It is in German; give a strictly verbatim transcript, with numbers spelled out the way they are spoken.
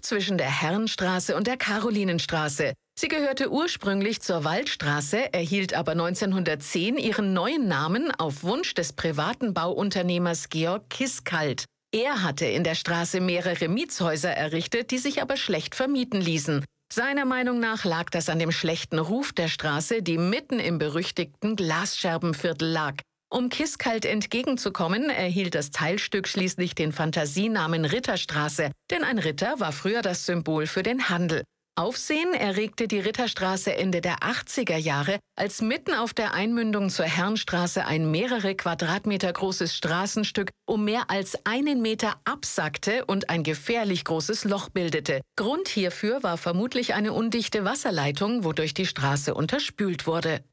zwischen der Herrenstraße und der Karolinenstraße. Sie gehörte ursprünglich zur Waldstraße, erhielt aber neunzehnhundertzehn ihren neuen Namen auf Wunsch des privaten Bauunternehmers Georg Kiskalt. Er hatte in der Straße mehrere Mietshäuser errichtet, die sich aber schlecht vermieten ließen. Seiner Meinung nach lag das an dem schlechten Ruf der Straße, die mitten im berüchtigten Glasscherbenviertel lag. Um Kiskalt entgegenzukommen, erhielt das Teilstück schließlich den Fantasienamen Ritterstraße, denn ein Ritter war früher das Symbol für den Handel. Aufsehen erregte die Ritterstraße Ende der achtziger Jahre, als mitten auf der Einmündung zur Herrenstraße ein mehrere Quadratmeter großes Straßenstück um mehr als einen Meter absackte und ein gefährlich großes Loch bildete. Grund hierfür war vermutlich eine undichte Wasserleitung, wodurch die Straße unterspült wurde.